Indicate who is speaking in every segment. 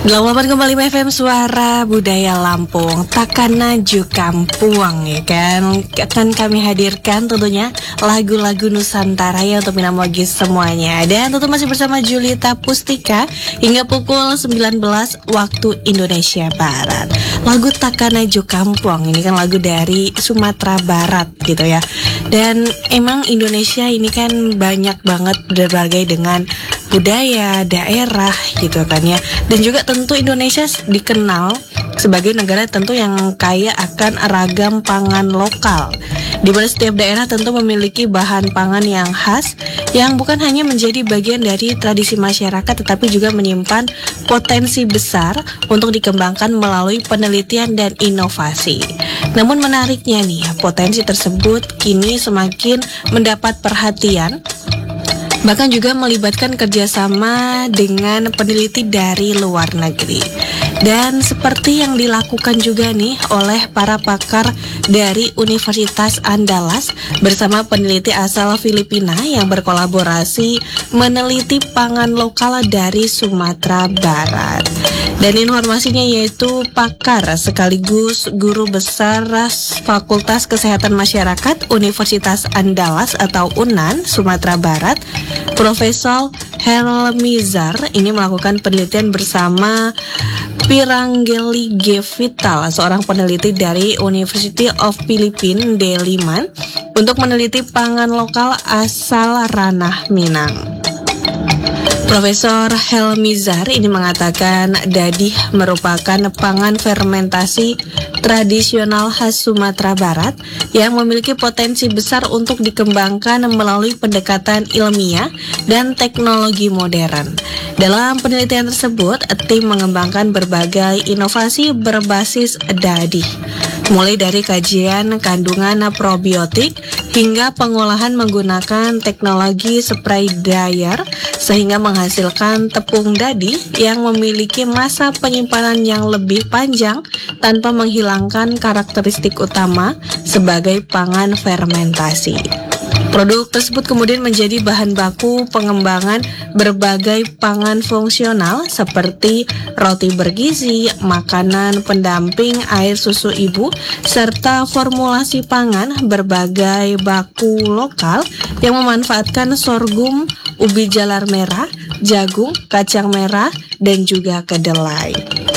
Speaker 1: 8 kembali FM Suara Budaya Lampung, Takkan Naju Kampuang, ya kan. Akan kami hadirkan tentunya lagu-lagu Nusantara ya untuk minamogis semuanya. Dan tentu masih bersama Julita Pustika hingga pukul 19 waktu Indonesia Barat. Lagu Takkan Naju Kampuang ini kan lagu dari Sumatera Barat gitu ya. Dan emang Indonesia ini kan banyak banget berbagai dengan budaya, daerah gitu kan ya. Dan juga tentu Indonesia dikenal sebagai negara tentu yang kaya akan ragam pangan lokal, di mana setiap daerah tentu memiliki bahan pangan yang khas yang bukan hanya menjadi bagian dari tradisi masyarakat tetapi juga menyimpan potensi besar untuk dikembangkan melalui penelitian dan inovasi. Namun menariknya nih, potensi tersebut kini semakin mendapat perhatian, bahkan juga melibatkan kerjasama dengan peneliti dari luar negeri. Dan seperti yang dilakukan juga nih oleh para pakar dari Universitas Andalas bersama peneliti asal Filipina yang berkolaborasi meneliti pangan lokal dari Sumatera Barat. Dan informasinya yaitu pakar sekaligus guru besar Fakultas Kesehatan Masyarakat Universitas Andalas atau UNAN Sumatera Barat, Profesor Helmizar ini melakukan penelitian bersama Pirangeli G. Vital, seorang peneliti dari University of Philippines Diliman, untuk meneliti pangan lokal asal ranah Minang. Profesor Helmizar ini mengatakan dadih merupakan pangan fermentasi tradisional khas Sumatera Barat yang memiliki potensi besar untuk dikembangkan melalui pendekatan ilmiah dan teknologi modern. Dalam penelitian tersebut, tim mengembangkan berbagai inovasi berbasis dadih, mulai dari kajian kandungan probiotik hingga pengolahan menggunakan teknologi spray dryer sehingga menghasilkan tepung dadih yang memiliki masa penyimpanan yang lebih panjang tanpa menghilangkan karakteristik utama sebagai pangan fermentasi. Produk tersebut kemudian menjadi bahan baku pengembangan berbagai pangan fungsional seperti roti bergizi, makanan pendamping air susu ibu, serta formulasi pangan berbagai baku lokal yang memanfaatkan sorghum, ubi jalar merah, jagung, kacang merah, dan juga kedelai.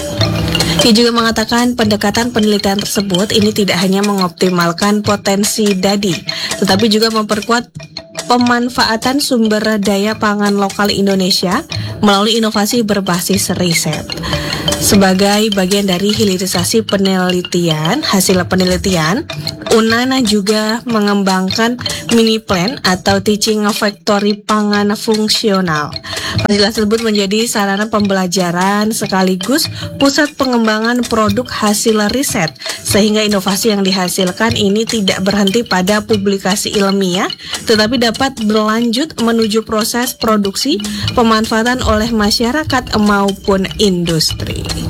Speaker 1: Ia juga mengatakan pendekatan penelitian tersebut ini tidak hanya mengoptimalkan potensi dadih, tetapi juga memperkuat pemanfaatan sumber daya pangan lokal Indonesia melalui inovasi berbasis riset. Sebagai bagian dari hilirisasi penelitian, hasil penelitian, UNAN juga mengembangkan mini plan atau teaching factory pangan fungsional. Fasilitas tersebut menjadi sarana pembelajaran sekaligus pusat pengembangan produk hasil riset, sehingga inovasi yang dihasilkan ini tidak berhenti pada publikasi ilmiah, tetapi dapat berlanjut menuju proses produksi, pemanfaatan oleh masyarakat maupun industri.